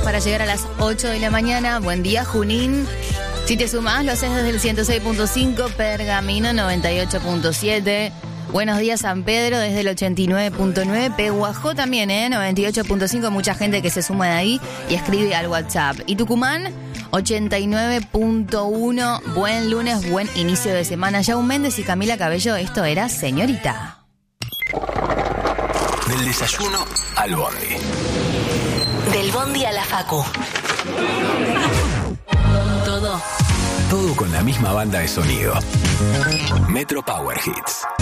para llegar a las 8 de la mañana. Buen día, Junín. Si te sumás, lo haces desde el 106.5, Pergamino 98.7. Buenos días, San Pedro, desde el 89.9. Pehuajó también, 98.5. Mucha gente que se suma de ahí y escribe al WhatsApp. Y Tucumán, 89.1. Buen lunes, buen inicio de semana. Yaun Méndez y Camila Cabello, esto era Señorita. Del desayuno al bondi. Del bondi a la facu. Todo con la misma banda de sonido. Metro Power Hits.